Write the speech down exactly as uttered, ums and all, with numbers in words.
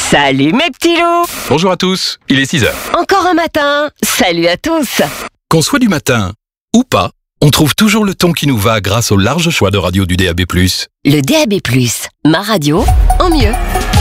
Salut mes petits loups! Bonjour à tous, il est six heures. Encore un matin, salut à tous! Qu'on soit du matin ou pas, on trouve toujours le ton qui nous va grâce au large choix de radio du D A B plus. Le D A B plus, ma radio en mieux.